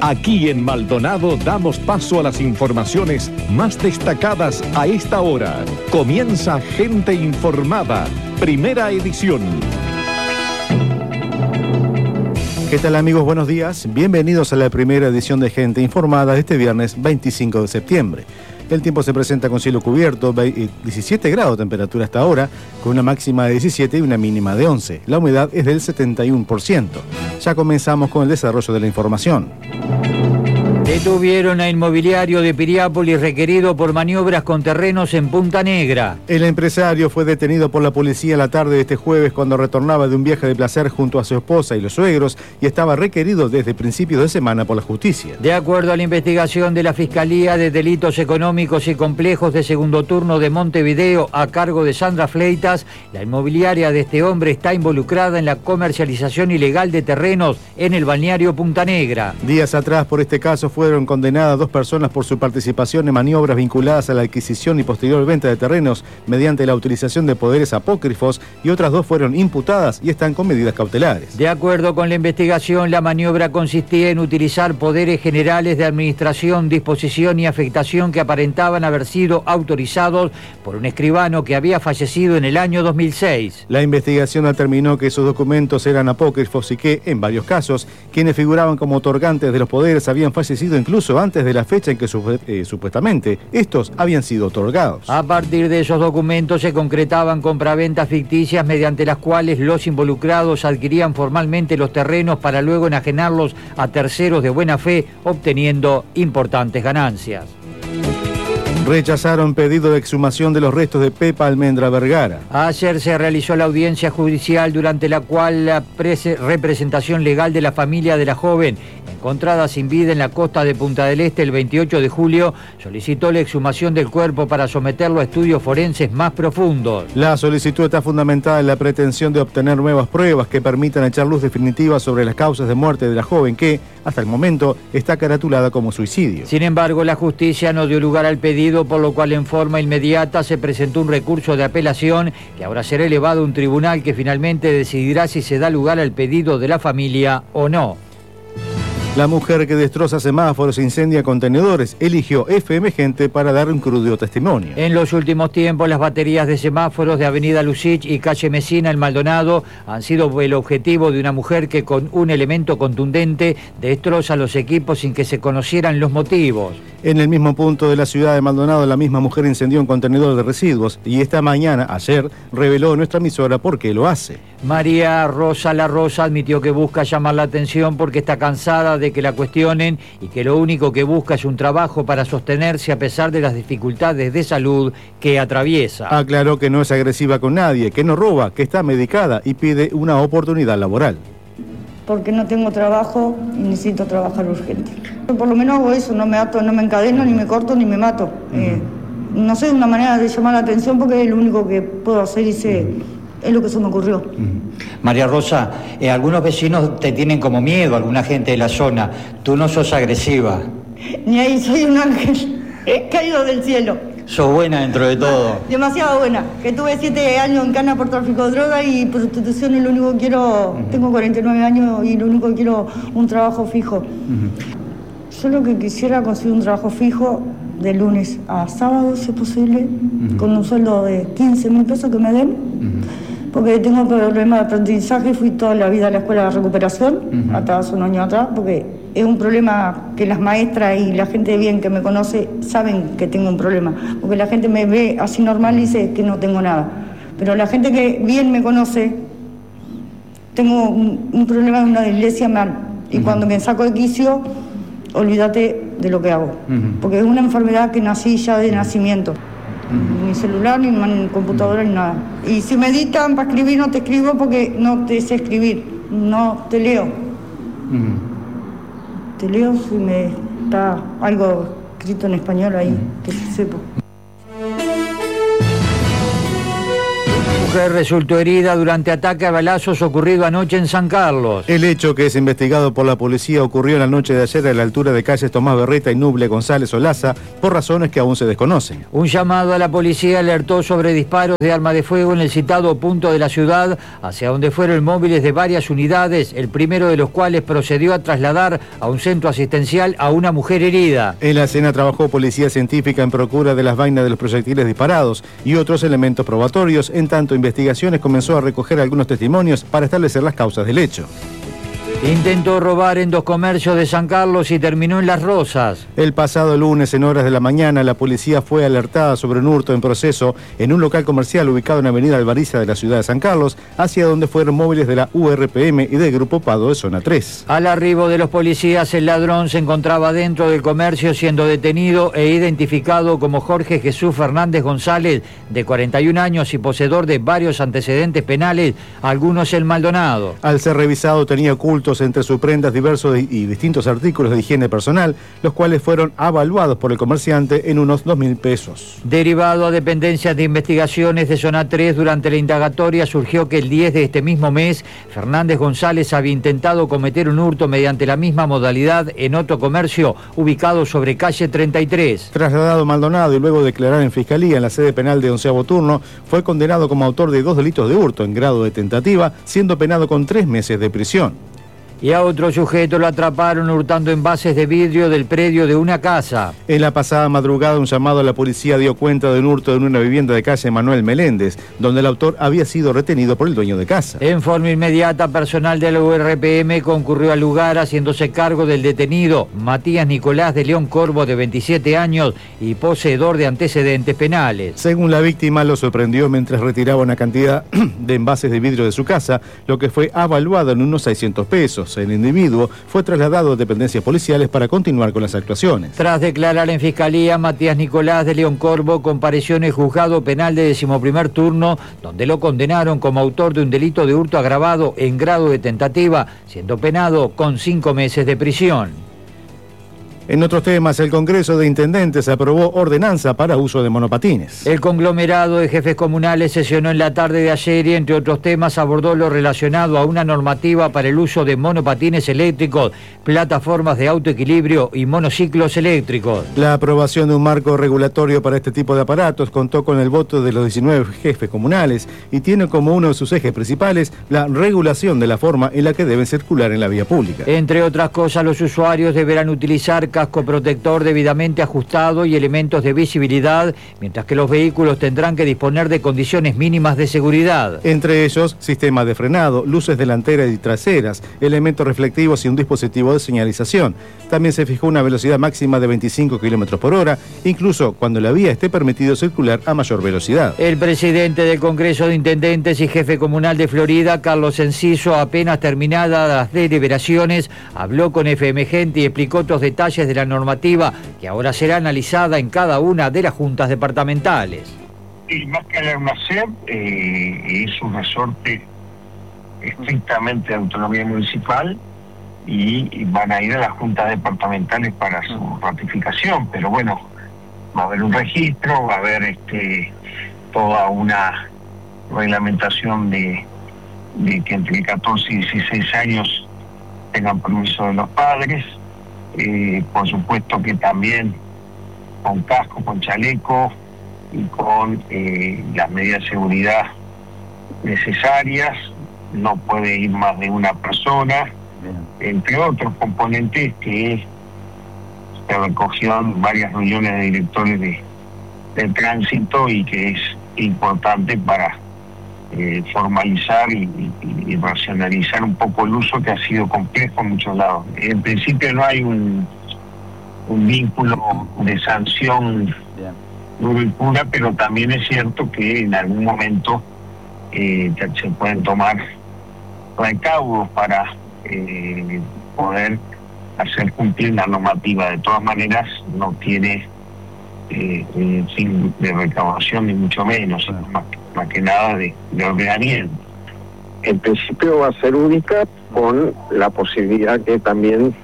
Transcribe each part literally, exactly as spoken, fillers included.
Aquí en Maldonado damos paso a las informaciones más destacadas a esta hora. Comienza Gente Informada, primera edición. ¿Qué tal, amigos? Buenos días. Bienvenidos a la primera edición de Gente Informada de este viernes veinticinco de septiembre. El tiempo se presenta con cielo cubierto, diecisiete grados de temperatura hasta ahora, con una máxima de diecisiete y una mínima de once. La humedad es del setenta y uno por ciento. Ya comenzamos con el desarrollo de la información. Detuvieron a inmobiliario de Piriápolis requerido por maniobras con terrenos en Punta Negra. El empresario fue detenido por la policía la tarde de este jueves cuando retornaba de un viaje de placer junto a su esposa y los suegros y estaba requerido desde principios de semana por la justicia. De acuerdo a la investigación de la Fiscalía de Delitos Económicos y Complejos de Segundo Turno de Montevideo a cargo de Sandra Fleitas, la inmobiliaria de este hombre está involucrada en la comercialización ilegal de terrenos en el balneario Punta Negra. Días atrás por este caso fueron condenadas dos personas por su participación en maniobras vinculadas a la adquisición y posterior venta de terrenos mediante la utilización de poderes apócrifos y otras dos fueron imputadas y están con medidas cautelares. De acuerdo con la investigación, la maniobra consistía en utilizar poderes generales de administración, disposición y afectación que aparentaban haber sido autorizados por un escribano que había fallecido en el año dos mil seis. La investigación determinó que esos documentos eran apócrifos y que, en varios casos, quienes figuraban como otorgantes de los poderes habían fallecido incluso antes de la fecha en que eh, supuestamente estos habían sido otorgados. A partir de esos documentos se concretaban compraventas ficticias mediante las cuales los involucrados adquirían formalmente los terrenos para luego enajenarlos a terceros de buena fe, obteniendo importantes ganancias. Rechazaron pedido de exhumación de los restos de Pepa Almendra Vergara. Ayer se realizó la audiencia judicial durante la cual la representación legal de la familia de la joven, encontrada sin vida en la costa de Punta del Este el veintiocho de julio, solicitó la exhumación del cuerpo para someterlo a estudios forenses más profundos. La solicitud está fundamentada en la pretensión de obtener nuevas pruebas que permitan echar luz definitiva sobre las causas de muerte de la joven que, hasta el momento, está caratulada como suicidio. Sin embargo, la justicia no dio lugar al pedido, por lo cual en forma inmediata se presentó un recurso de apelación que ahora será elevado a un tribunal que finalmente decidirá si se da lugar al pedido de la familia o no. La mujer que destroza semáforos e incendia contenedores eligió F M Gente para dar un crudo testimonio. En los últimos tiempos, las baterías de semáforos de Avenida Lucich y Calle Mesina en Maldonado han sido el objetivo de una mujer que con un elemento contundente destroza los equipos sin que se conocieran los motivos. En el mismo punto de la ciudad de Maldonado, la misma mujer incendió un contenedor de residuos y esta mañana, ayer, reveló nuestra emisora por qué lo hace. María Rosa La Rosa admitió que busca llamar la atención porque está cansada de que la cuestionen y que lo único que busca es un trabajo para sostenerse a pesar de las dificultades de salud que atraviesa. Aclaró que no es agresiva con nadie, que no roba, que está medicada y pide una oportunidad laboral. Porque no tengo trabajo y necesito trabajar urgente. Por lo menos hago eso, no me ato, no me encadeno, ni me corto, ni me mato. Uh-huh. eh, no sé, una manera de llamar la atención porque es lo único que puedo hacer y sé, uh-huh. es lo que se me ocurrió. Uh-huh. María Rosa, eh, algunos vecinos te tienen como miedo, alguna gente de la zona. Tú no sos agresiva. Ni ahí, soy un ángel caído del cielo. Sos buena dentro de todo. Demasiado buena. Que tuve siete años en cana por tráfico de droga y prostitución y lo único que quiero, uh-huh. tengo cuarenta y nueve años y lo único que quiero un trabajo fijo. Uh-huh. Yo lo que quisiera conseguir un trabajo fijo de lunes a sábado, si es posible, uh-huh. con un sueldo de quince mil pesos que me den, uh-huh. porque tengo problemas de aprendizaje, fui toda la vida a la escuela de recuperación, uh-huh. hasta hace un año atrás, porque es un problema que las maestras y la gente bien que me conoce saben que tengo un problema, porque la gente me ve así normal y dice que no tengo nada, pero la gente que bien me conoce, tengo un, un problema de una dislexia mal, y uh-huh. cuando me saco de quicio, olvídate de lo que hago, uh-huh. porque es una enfermedad que nací ya de nacimiento. Uh-huh. Ni celular, ni, ni computadora, uh-huh. ni nada. Y si me editan para escribir, no te escribo porque no te sé escribir, no te leo. Uh-huh. Te leo si me está algo escrito en español ahí, uh-huh. que sepa. Mujer resultó herida durante ataque a balazos ocurrido anoche en San Carlos. El hecho, que es investigado por la policía, ocurrió en la noche de ayer a la altura de calles Tomás Berreta y Nuble González Olaza, por razones que aún se desconocen. Un llamado a la policía alertó sobre disparos de arma de fuego en el citado punto de la ciudad, hacia donde fueron móviles de varias unidades, el primero de los cuales procedió a trasladar a un centro asistencial a una mujer herida. En la escena trabajó policía científica en procura de las vainas de los proyectiles disparados y otros elementos probatorios. En tanto, Investigaciones comenzó a recoger algunos testimonios para establecer las causas del hecho. Intentó robar en dos comercios de San Carlos y terminó en Las Rosas. El pasado lunes, en horas de la mañana, la policía fue alertada sobre un hurto en proceso en un local comercial ubicado en Avenida Alvariza de la ciudad de San Carlos, hacia donde fueron móviles de la U R P M y del Grupo Pado de Zona tres. Al arribo de los policías, el ladrón se encontraba dentro del comercio, siendo detenido e identificado como Jorge Jesús Fernández González, de cuarenta y un años y poseedor de varios antecedentes penales, algunos en Maldonado. Al ser revisado, tenía ocultos entre sus prendas diversos y distintos artículos de higiene personal, los cuales fueron avaluados por el comerciante en unos dos mil pesos. Derivado a dependencias de investigaciones de Zona tres, durante la indagatoria surgió que el diez de este mismo mes, Fernández González había intentado cometer un hurto mediante la misma modalidad en otro comercio ubicado sobre calle treinta y tres. Trasladado a Maldonado y luego de declarar en fiscalía en la sede penal de onceavo turno, fue condenado como autor de dos delitos de hurto en grado de tentativa, siendo penado con tres meses de prisión. Y a otro sujeto lo atraparon hurtando envases de vidrio del predio de una casa. En la pasada madrugada, un llamado a la policía dio cuenta de un hurto en una vivienda de calle Manuel Meléndez, donde el autor había sido retenido por el dueño de casa. En forma inmediata, personal de la U R P M concurrió al lugar, haciéndose cargo del detenido Matías Nicolás de León Corvo, de veintisiete años y poseedor de antecedentes penales. Según la víctima, lo sorprendió mientras retiraba una cantidad de envases de vidrio de su casa, lo que fue avaluado en unos seiscientos pesos. El individuo fue trasladado a dependencias policiales para continuar con las actuaciones. Tras declarar en fiscalía, Matías Nicolás de León Corvo compareció en el juzgado penal de decimoprimer turno, donde lo condenaron como autor de un delito de hurto agravado en grado de tentativa, siendo penado con cinco meses de prisión. En otros temas, el Congreso de Intendentes aprobó ordenanza para uso de monopatines. El conglomerado de jefes comunales sesionó en la tarde de ayer y, entre otros temas, abordó lo relacionado a una normativa para el uso de monopatines eléctricos, plataformas de autoequilibrio y monociclos eléctricos. La aprobación de un marco regulatorio para este tipo de aparatos contó con el voto de los diecinueve jefes comunales y tiene como uno de sus ejes principales la regulación de la forma en la que deben circular en la vía pública. Entre otras cosas, los usuarios deberán utilizar casco protector debidamente ajustado y elementos de visibilidad, mientras que los vehículos tendrán que disponer de condiciones mínimas de seguridad. Entre ellos, sistema de frenado, luces delanteras y traseras, elementos reflectivos y un dispositivo de señalización. También se fijó una velocidad máxima de veinticinco kilómetros por hora, incluso cuando la vía esté permitido circular a mayor velocidad. El presidente del Congreso de Intendentes y jefe comunal de Florida, Carlos Enciso, apenas terminadas las deliberaciones, habló con F M Gente y explicó otros detalles de la normativa que ahora será analizada en cada una de las juntas departamentales. Y más que hablar una S E P, eh, es un resorte estrictamente de autonomía municipal y, y van a ir a las juntas departamentales para su ratificación, pero bueno, va a haber un registro, va a haber este toda una reglamentación de, de que entre catorce y dieciséis años tengan permiso de los padres. Eh, por supuesto que también con casco, con chaleco y con eh, las medidas de seguridad necesarias. No puede ir más de una persona, entre otros componentes que se recogió en varias reuniones de directores de, de tránsito y que es importante para eh, formalizar y, y, y racionalizar un poco el uso, que ha sido complejo en muchos lados. En principio no hay un, un vínculo de sanción duro y pura, pero también es cierto que en algún momento eh, se pueden tomar recaudos para eh, poder hacer cumplir la normativa. De todas maneras, no tiene eh, eh, fin de recaudación ni mucho menos, más, más que nada de, de ordenamiento. En principio va a ser única, con la posibilidad que también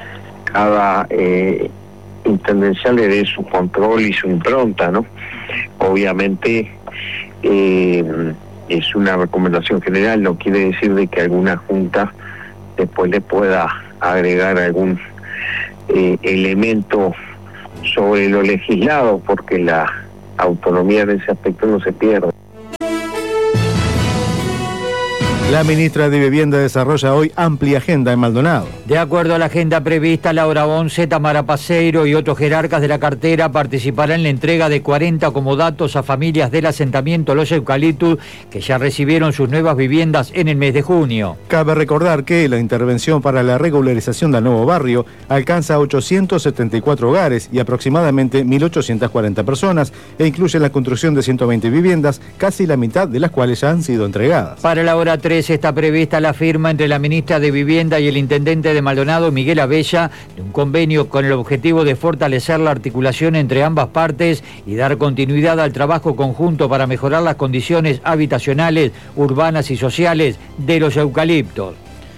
cada eh, intendencia le dé su control y su impronta, ¿no? Obviamente eh, es una recomendación general, no quiere decir de que alguna junta después le pueda agregar algún eh, elemento sobre lo legislado, porque la autonomía en ese aspecto no se pierde. La ministra de Vivienda desarrolla hoy amplia agenda en Maldonado. De acuerdo a la agenda prevista, Laura Bonce, Tamara Paseiro y otros jerarcas de la cartera participarán en la entrega de cuarenta comodatos a familias del asentamiento Los Eucaliptus que ya recibieron sus nuevas viviendas en el mes de junio. Cabe recordar que la intervención para la regularización del nuevo barrio alcanza ochocientos setenta y cuatro hogares y aproximadamente mil ochocientas cuarenta personas e incluye la construcción de ciento veinte viviendas, casi la mitad de las cuales ya han sido entregadas. Para la hora tres está prevista la firma entre la ministra de Vivienda y el intendente de Maldonado, Miguel Abella, de un convenio con el objetivo de fortalecer la articulación entre ambas partes y dar continuidad al trabajo conjunto para mejorar las condiciones habitacionales, urbanas y sociales de los eucaliptos.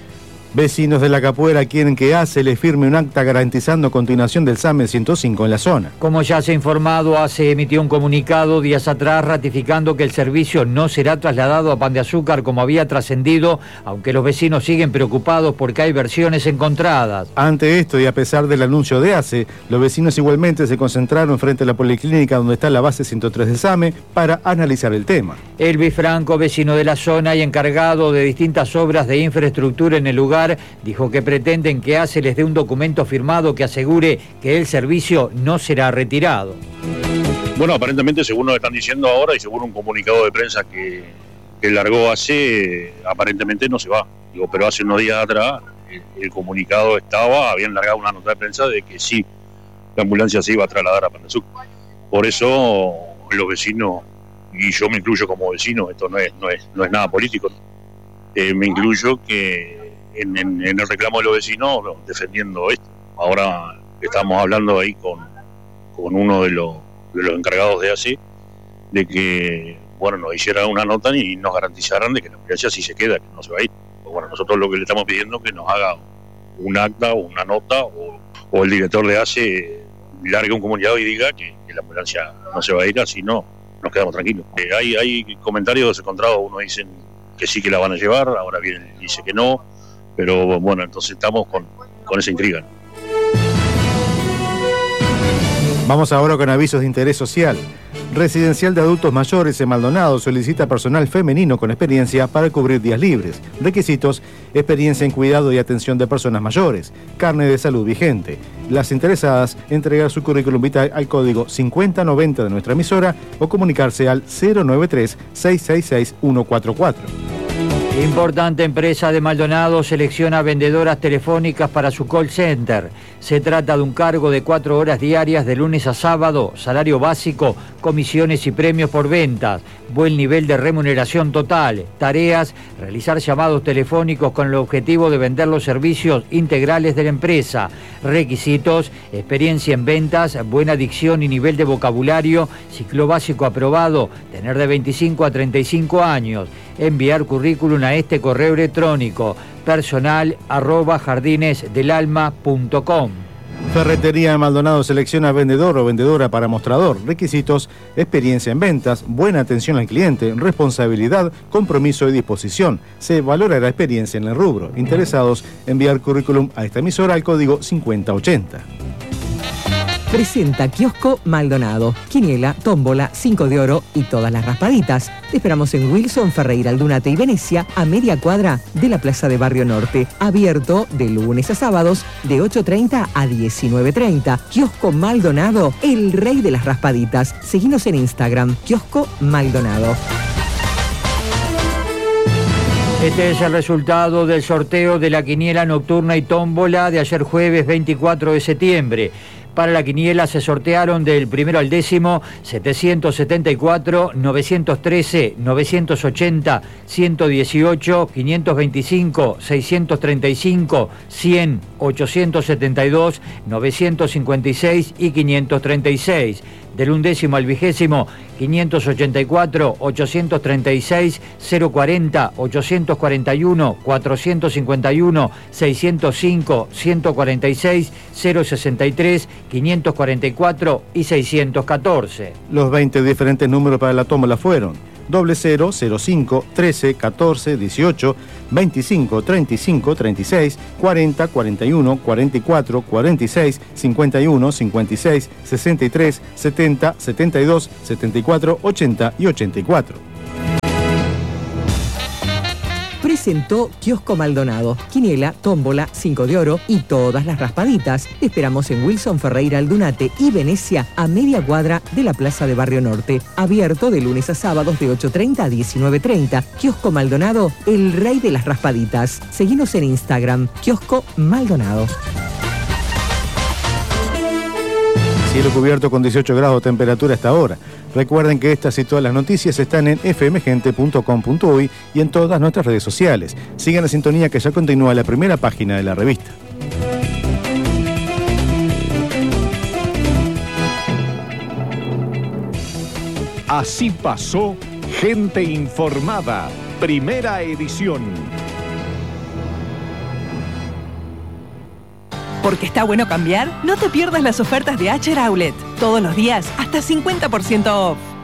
Vecinos de La Capuera quieren que ACE le firme un acta garantizando continuación del SAME ciento cinco en la zona. Como ya se ha informado, ACE emitió un comunicado días atrás ratificando que el servicio no será trasladado a Pan de Azúcar como había trascendido, aunque los vecinos siguen preocupados porque hay versiones encontradas. Ante esto y a pesar del anuncio de ACE, los vecinos igualmente se concentraron frente a la policlínica donde está la base ciento tres del SAME para analizar el tema. Elvis Franco, vecino de la zona y encargado de distintas obras de infraestructura en el lugar, dijo que pretenden que ACE les dé un documento firmado que asegure que el servicio no será retirado. Bueno, aparentemente, según nos están diciendo ahora y según un comunicado de prensa que, que largó ACE, aparentemente no se va. Digo, pero hace unos días atrás el, el comunicado estaba, habían largado una nota de prensa de que sí, la ambulancia se iba a trasladar a Pan de Azúcar. Por eso los vecinos, y yo me incluyo como vecino, esto no es, no es, no es nada político, eh, me incluyo que En, en, en el reclamo de los vecinos defendiendo esto. Ahora estamos hablando ahí con, con uno de los, de los encargados de ACE de que, bueno, nos hicieran una nota y nos garantizaran de que la ambulancia sí se queda, que no se va a ir. Pues bueno, nosotros lo que le estamos pidiendo es que nos haga un acta o una nota o, o el director de ACE largue un comunicado y diga que, que la ambulancia no se va a ir, así no, nos quedamos tranquilos. Eh, hay, hay comentarios desencontrados, unos dicen que sí que la van a llevar, ahora viene dice que no. Pero bueno, entonces estamos con, con esa intriga. Vamos ahora con avisos de interés social. Residencial de Adultos Mayores en Maldonado solicita personal femenino con experiencia para cubrir días libres. Requisitos: experiencia en cuidado y atención de personas mayores, carnet de salud vigente. Las interesadas, entregar su currículum vitae al código cincuenta noventa de nuestra emisora o comunicarse al cero nueve tres, seis seis seis, uno cuatro cuatro. Importante empresa de Maldonado selecciona vendedoras telefónicas para su call center. Se trata de un cargo de cuatro horas diarias de lunes a sábado, salario básico, comisiones y premios por ventas, buen nivel de remuneración total, tareas, realizar llamados telefónicos con el objetivo de vender los servicios integrales de la empresa, requisitos, experiencia en ventas, buena dicción y nivel de vocabulario, ciclo básico aprobado, tener de veinticinco a treinta y cinco años, enviar currículum a este correo electrónico personal arroba jardinesdelalma punto com. Ferretería de Maldonado selecciona vendedor o vendedora para mostrador. Requisitos: experiencia en ventas, buena atención al cliente, responsabilidad, compromiso y disposición. Se valora la experiencia en el rubro. Interesados, enviar currículum a esta emisora al código cincuenta ochenta. Presenta Kiosco Maldonado, quiniela, tómbola, cinco de oro y todas las raspaditas. Te esperamos en Wilson, Ferreira, Aldunate y Venecia, a media cuadra de la Plaza de Barrio Norte. Abierto de lunes a sábados de ocho treinta a diecinueve treinta. Kiosco Maldonado, el rey de las raspaditas. Seguinos en Instagram, Kiosco Maldonado. Este es el resultado del sorteo de la quiniela nocturna y tómbola de ayer jueves veinticuatro de septiembre. Para la quiniela se sortearon del primero al décimo setecientos setenta y cuatro, novecientos trece, novecientos ochenta, ciento dieciocho, quinientos veinticinco, seiscientos treinta y cinco, cien, ochocientos setenta y dos, novecientos cincuenta y seis y quinientos treinta y seis. Del undécimo al vigésimo, quinientos ochenta y cuatro, ochocientos treinta y seis, cero cuarenta, ochocientos cuarenta y uno, cuatrocientos cincuenta y uno, seiscientos cinco, ciento cuarenta y seis, cero sesenta y tres, quinientos cuarenta y cuatro y seiscientos catorce. Los veinte diferentes números para la tómbola fueron cero cero cero cinco trece catorce dieciocho veinticinco treinta y cinco treinta y seis cuarenta cuarenta y uno cuarenta y cuatro cuarenta y seis cincuenta y uno cincuenta y seis sesenta y tres setenta setenta y dos setenta y cuatro ochenta y ochenta y cuatro. Presentó Kiosco Maldonado, quiniela, tómbola, cinco de oro y todas las raspaditas. Te esperamos en Wilson Ferreira Aldunate y Venecia, a media cuadra de la Plaza de Barrio Norte. Abierto de lunes a sábados de ocho treinta a diecinueve treinta. Kiosco Maldonado, el rey de las raspaditas. Seguinos en Instagram, Kiosco Maldonado. Cielo cubierto con dieciocho grados de temperatura hasta ahora. Recuerden que estas y todas las noticias están en f m gente punto com punto u y y en todas nuestras redes sociales. Sigan la sintonía que ya continúa la primera página de la revista. Así pasó Gente Informada, primera edición. Porque está bueno cambiar, no te pierdas las ofertas de Acher Outlet. Todos los días, hasta cincuenta por ciento off.